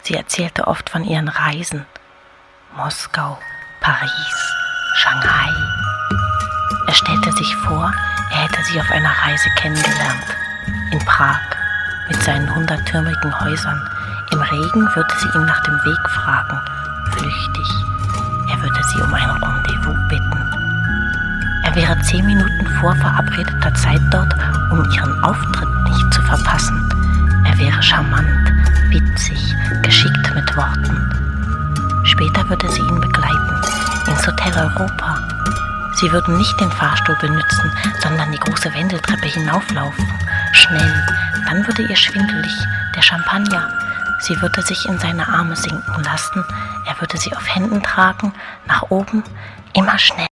Sie erzählte oft von ihren Reisen. Moskau, Paris, Shanghai. Er stellte sich vor, er hätte sie auf einer Reise kennengelernt. In Prag, mit seinen 100-türmigen Häusern. Im Regen würde sie ihn nach dem Weg fragen, flüchtig. Er würde sie um ein Rendezvous bitten. Er wäre 10 Minuten vor verabredeter Zeit dort, um ihren Auftritt nicht zu verpassen. Er wäre charmant, witzig, geschickt mit Worten. Später würde sie ihn begleiten, ins Hotel Europa. Sie würden nicht den Fahrstuhl benutzen, sondern die große Wendeltreppe hinauflaufen. Schnell, dann würde ihr schwindelig, der Champagner. Sie würde sich in seine Arme sinken lassen, er würde sie auf Händen tragen, nach oben, immer schnell.